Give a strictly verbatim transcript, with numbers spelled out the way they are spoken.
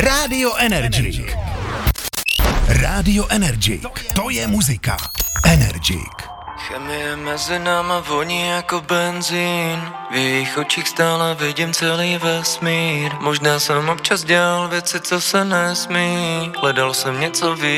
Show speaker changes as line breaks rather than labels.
Rádio Energik. Rádio Energik. To je muzika. Energik.
Chemie mezi náma voní jako benzín. V jejich očích stále vidím celý vesmír. Možná jsem občas dělal věci, co se nesmí. Hledal jsem něco víc.